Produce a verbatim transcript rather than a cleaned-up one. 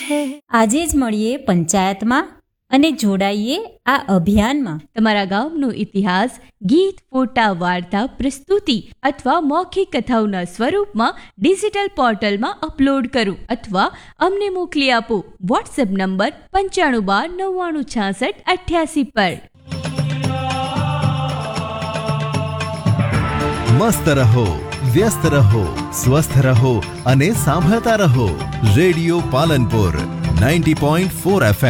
है। આજે જ મળીએ પંચાયતમાં અને જોડાઈએ આ અભિયાનમાં. તમારા ગામનો ઇતિહાસ ગીત, ફોટા, વાર્તા, પ્રસ્તુતિ અથવા મૌખિક કથાઓના સ્વરૂપમાં ડિજિટલ પોર્ટલમાં અપલોડ કરો અથવા અમને મોકલી આપો. વોટ્સએપ નંબર પંચાણું બાર નવ્વાણું છાસઠ અઠ્યાસી પર. મસ્ત રહો, વ્યસ્ત રહો, સ્વસ્થ રહો અને સાંભળતા રહો. Radio Palanpur ninety point four F